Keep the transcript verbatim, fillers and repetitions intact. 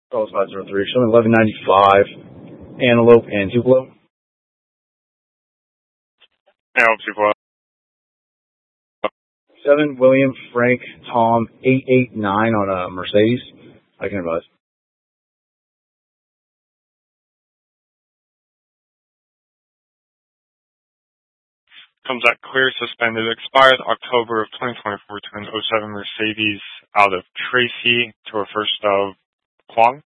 Calls five zero three. Showing eleven ninety-five. Antelope and Tupelo. Antelope, Tupelo. Seven William Frank Tom eight eight nine on a Mercedes. I can advise. Comes out clear, suspended, expired October of twenty twenty-four to an oh seven Mercedes out of Tracy to a first of Kwong.